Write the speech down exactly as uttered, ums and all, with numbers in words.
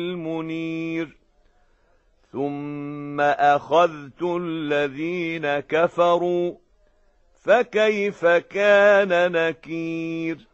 المنير ثم أخذت الذين كفروا فكيف كان نكير